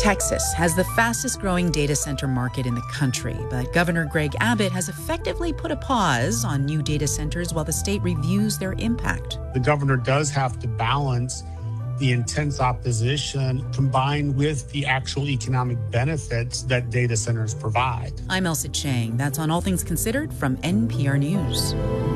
Texas has the fastest growing data center market in the country, but Governor Greg Abbott has effectively put a pause on new data centers while the state reviews their impact. The governor does have to balance the intense opposition combined with the actual economic benefits that data centers provide. I'm Elsa Chang. That's on All Things Considered from NPR News.